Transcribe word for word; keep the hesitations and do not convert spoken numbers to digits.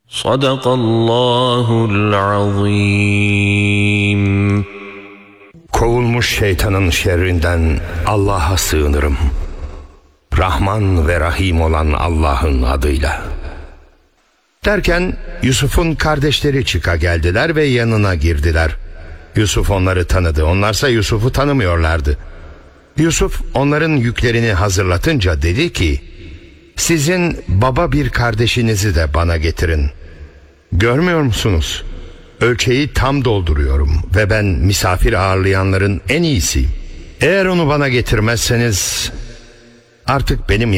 Sadakallahul azim. Kovulmuş şeytanın şerrinden Allah'a sığınırım. Rahman ve Rahim olan Allah'ın adıyla. Derken Yusuf'un kardeşleri çıka geldiler ve yanına girdiler. Yusuf onları tanıdı. Onlarsa Yusuf'u tanımıyorlardı. Yusuf onların yüklerini hazırlatınca dedi ki, sizin baba bir kardeşinizi de bana getirin. Görmüyor musunuz? Ölçeği tam dolduruyorum ve ben misafir ağırlayanların en iyisiyim. Eğer onu bana getirmezseniz artık benim